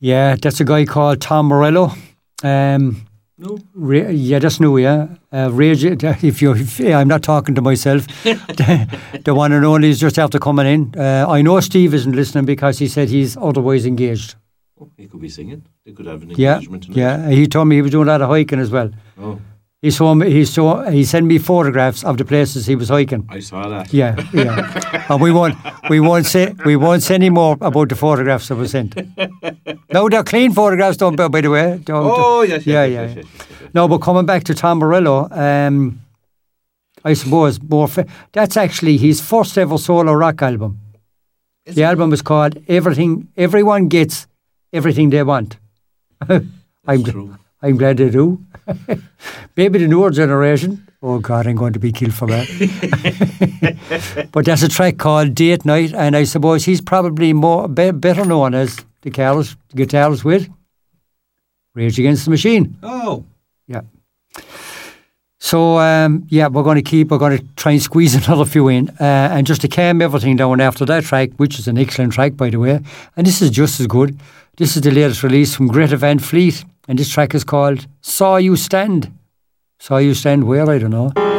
Yeah, that's a guy called Tom Morello. No. Yeah, that's new, yeah. Rage, I'm not talking to myself. The one and only is just after coming in. I know Steve isn't listening because he said he's otherwise engaged. Oh, he could be singing. They could have an engagement tonight. Yeah. He told me he was doing a lot of hiking as well. Oh. He sent me photographs of the places he was hiking. I saw that. Yeah. And we won't say any more about the photographs that were sent. No, they're clean photographs, by the way. Yes. No, but coming back to Tom Morello, I suppose that's actually his first ever solo rock album. The album was called Everyone Gets Everything They Want. I'm glad they do. Maybe the newer generation. Oh God, I'm going to be killed for that. But there's a track called Date Night, and I suppose he's probably better known as the guitarist with Rage Against the Machine. Oh. Yeah. So, we're going to try and squeeze another few in. And just to calm everything down after that track, which is an excellent track, by the way, and this is just as good. This is the latest release from Greta Van Fleet, and this track is called Saw You Stand. Saw You Stand where? I don't know.